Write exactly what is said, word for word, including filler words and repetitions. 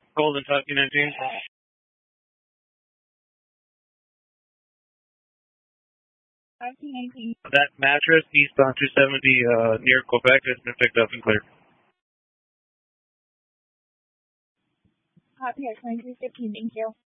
Golden Tucky nineteen. nineteen eighteen. That mattress eastbound two seventy uh, near Quebec has been picked up and cleared. Copy at twenty-three fifteen, thank you.